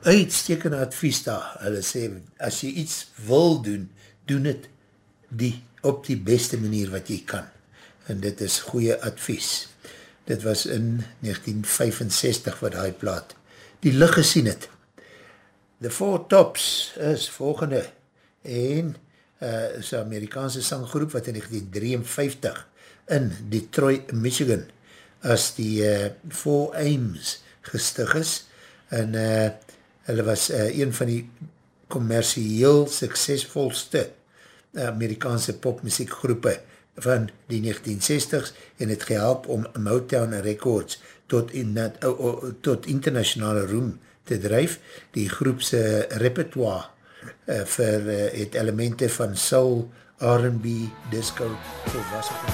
uitstekende advies daar. Hulle sê, as jy iets wil doen, doen het op die beste manier wat jy kan. En dit is goeie advies. Dit was in 1965 wat hy plaat die lig gesien het. The Four Tops is volgende en is een Amerikaanse sanggroep wat in 1953 in Detroit, Michigan as die Four Aims gestig is en hulle was een van die kommersieel suksesvolste Amerikaanse popmusiekgroepe van die 1960s en het gehelp om Motown Records tot internationale roem te dryf. Die groepse repertoire het elemente van soul, R&B, disco, volwassen